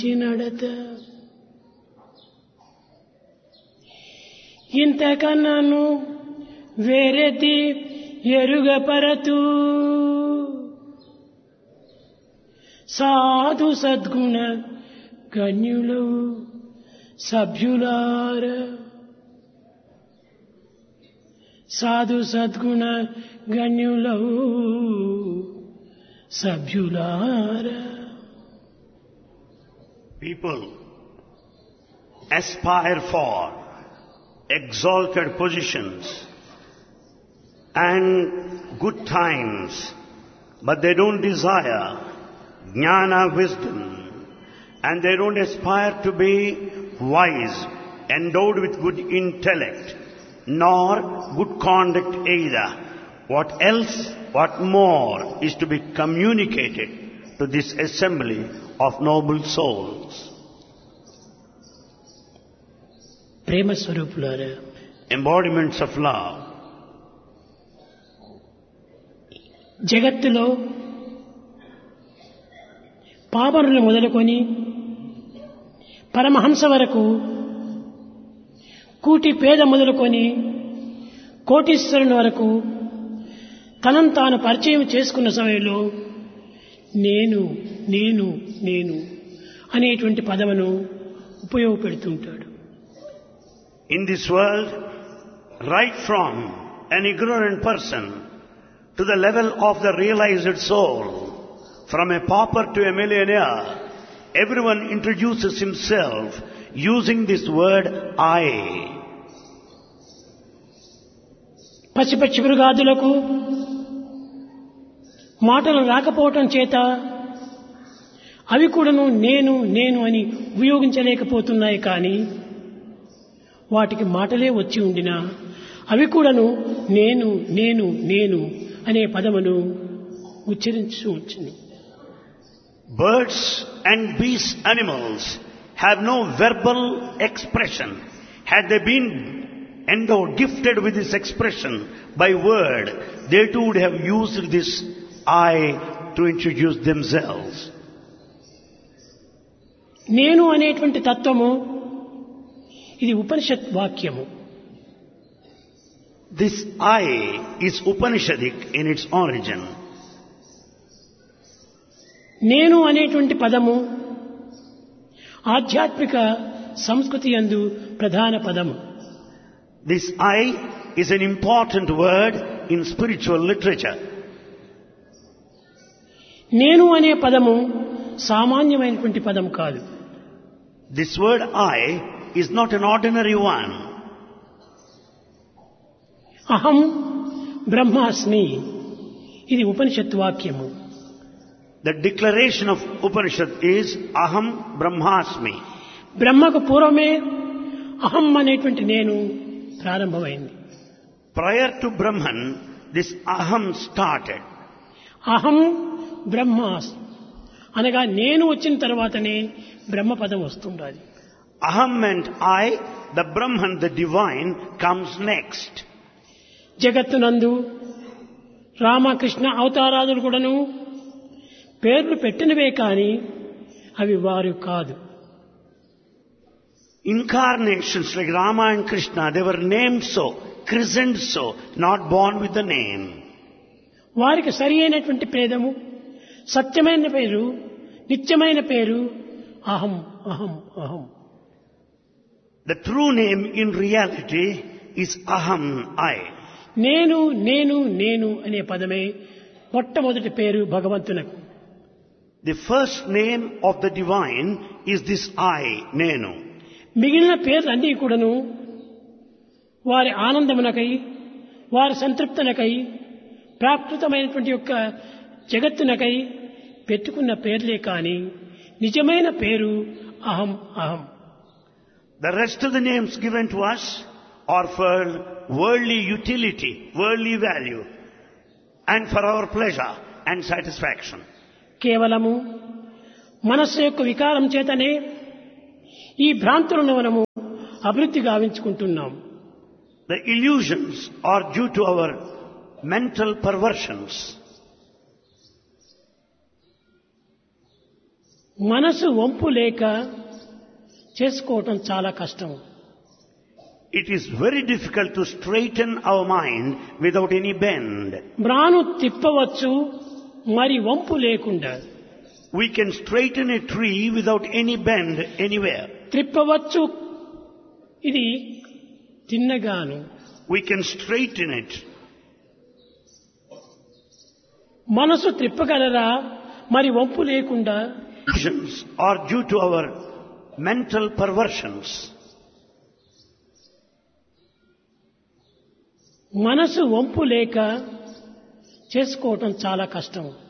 నడత ఇంతకన్నాను వేరెతి ఎరుగపరతు సాధు సద్గుణ గణ్యులు సభ్యులార సాధు సద్గుణ గణ్యులు సభ్యులార. People aspire for exalted positions and good times, but they don't desire jnana, wisdom, and they don't aspire to be wise, endowed with good intellect, nor good conduct either. What else, what more is to be communicated to this assembly of noble souls? ప్రేమ స్వరూపులారా, Embodiments of love. జగత్తులో పామరులు మొదలుకొని పరమహంస వరకు, కూటి పేద మొదలుకొని కోటీశ్వరుని వరకు తనను తాను పరిచయం చేసుకున్న సమయంలో నేను నేను నేను అనేటువంటి పదమును ఉపయోగపెడుతుంటాడు. In this world, right from an ignorant person to the level of the realized soul, from a pauper to a millionaire, everyone introduces himself using this word I. పసిపక్షి మృగాదులకు మాటలు రాకపోవటం చేత అవి కూడాను నేను నేను అని ఉపయోగించలేకపోతున్నాయి. కానీ వాటికి మాటలే వచ్చి ఉండినా అవి కూడాను నేను నేను నేను అనే పదమును ఉచ్చరించు వచ్చింది. Birds and beasts, animals have no verbal expression. Had they been endowed, gifted with this expression by word, they too would have used this I to introduce themselves. నేను అనేటువంటి తత్వము ఇది ఉపనిషత్ వాక్యము. This I is Upanishadic in its origin. నేను అనేటువంటి పదము ఆధ్యాత్మిక సంస్కృతి యందు ప్రధాన పదము. This I is an important word in spiritual literature. నేను అనే పదము సామాన్యమైనటువంటి పదం కాదు. This word I is not an ordinary one. అహం బ్రహ్మాస్మి ఇది ఉపనిషత్ వాక్యము. The declaration of Upanishad is Aham Brahmasmi. బ్రహ్మకు పూర్వమే అహం అనేటువంటి నేను ప్రారంభమైంది. Prior to Brahman, this Aham started. అహం బ్రహ్మాస్మి అనగా నేను వచ్చిన తర్వాతనే బ్రహ్మపదం వస్తుండాలి. Aham and I, the Brahman, the divine, comes next. జగత్తునందు Ramakrishna అవతారాదులు కూడాను పేర్లు పెట్టినవే కానీ అవి వారు కాదు. Incarnations like Rama and Krishna, they were named so, christened so, not born with the name. వారికి సరి అయినటువంటి పేదము, సత్యమైన పేరు, నిత్యమైన పేరు అహం అహం అహం. The true name in reality is Aham, I. నేను నేను నేను అనే పదమే మొట్టమొదటి పేరు భగవంతునకు. The first name of the divine is this I, Nenu. మిగిలిన పేర్లన్నీ కూడాను వారి ఆనందమునకై, వారి సంతృప్తనకై, ప్రాకృతమైనటువంటి యొక్క జగత్తునకై పెట్టుకున్న పేర్లే కాని నిజమైన పేరు అహం అహం. The rest of the names given to us are for worldly utility, worldly value, and for our pleasure and satisfaction. కేవలము మనస్సు యొక్క వికారం చేతనే ఈ భ్రాంతులను మనము అభివృద్ధి గావించుకుంటున్నాం. The illusions are due to our mental perversions. మనసు వంపు లేక చేసుకోవటం చాలా కష్టం. It is very difficult to straighten our mind without any bend. మ్రాను తిప్పవచ్చు మరి వంపు లేకుండా. We can straighten a tree without any bend anywhere. త్రిప్పవచ్చు, ఇది తిన్నగాను. We can straighten it. మనసు త్రిప్పగలరా మరి వంపు లేకుండా? Actions are due to our mental perversions. మనసు వంపు లేక చేసుకోవటం చాలా కష్టం.